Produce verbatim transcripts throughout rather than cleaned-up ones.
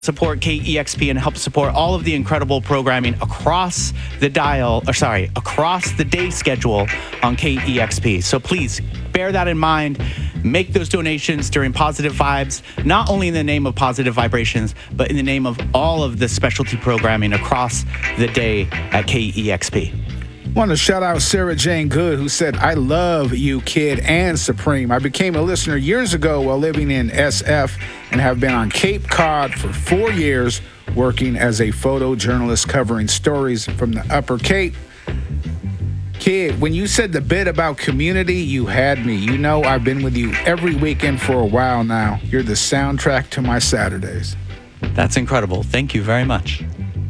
support K E X P and help support all of the incredible programming across the dial, or sorry, across the day schedule on K E X P. So please bear that in mind. Make those donations during Positive Vibes, not only in the name of Positive Vibrations, but in the name of all of the specialty programming across the day at K E X P. I want to shout out Sarah Jane Good, who said, I love you, Kid and Supreme. I became a listener years ago while living in S F and have been on Cape Cod for four years working as a photojournalist covering stories from the Upper Cape. Kid, when you said the bit about community, you had me. You know I've been with you every weekend for a while now. You're the soundtrack to my Saturdays. That's incredible. Thank you very much.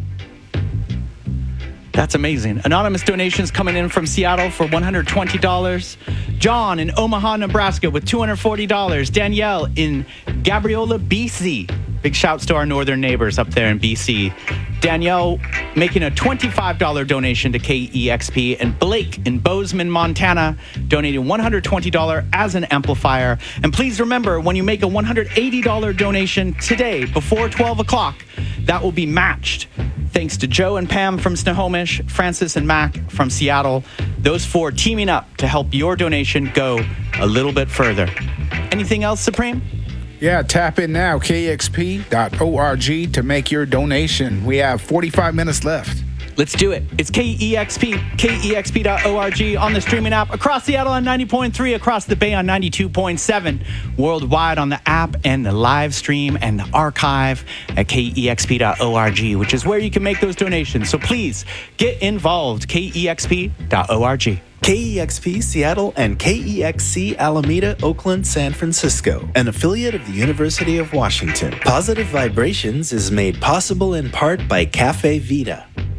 That's amazing. Anonymous donations coming in from Seattle for one hundred twenty dollars. John in Omaha, Nebraska with two hundred forty dollars. Danielle in Gabriola, B C. Big shouts to our northern neighbors up there in B C. Danielle making a twenty-five dollars donation to K E X P. And Blake in Bozeman, Montana, donating one hundred twenty dollars as an amplifier. And please remember, when you make a one hundred eighty dollars donation today before twelve o'clock, that will be matched. Thanks to Joe and Pam from Snohomish, Francis and Mac from Seattle. Those four teaming up to help your donation go a little bit further. Anything else, Supreme? Yeah, tap in now, K X P dot org to make your donation. We have forty-five minutes left. Let's do it. It's K E X P, K E X P dot org on the streaming app, across Seattle on ninety point three, across the Bay on ninety-two point seven, worldwide on the app and the live stream and the archive at K E X P dot org, which is where you can make those donations. So please get involved, K E X P dot org. K E X P Seattle and K E X C Alameda, Oakland, San Francisco, an affiliate of the University of Washington. Positive Vibrations is made possible in part by Cafe Vita.